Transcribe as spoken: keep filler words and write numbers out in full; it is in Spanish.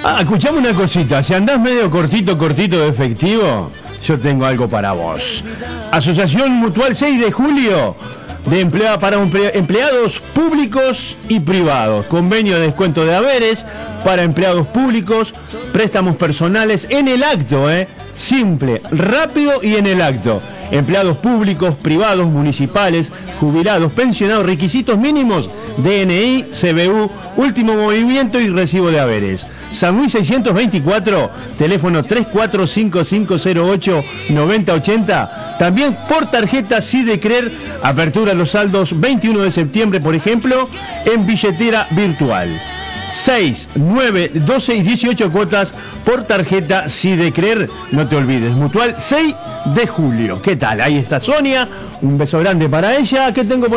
Ah, escuchame una cosita. Si andás medio cortito, cortito de efectivo, yo tengo algo para vos. Asociación Mutual seis de julio. De emplea, para empleados públicos y privados. Convenio de descuento de haberes para empleados públicos. Préstamos personales en el acto, ¿eh? Simple, rápido y en el acto. Empleados públicos, privados, municipales, jubilados, pensionados, requisitos mínimos, D N I, C B U, último movimiento y recibo de haberes. San Luis seiscientos veinticuatro, teléfono tres cuatro cinco cinco cero ocho nueve cero ocho cero. También por tarjeta Sidecrer, apertura los saldos veintiuno de septiembre, por ejemplo, en billetera virtual. seis, nueve, doce y dieciocho cuotas por tarjeta Sidecrer. No te olvides, Mutual seis de julio. ¿Qué tal? Ahí está Sonia. Un beso grande para ella. ¿Qué tengo por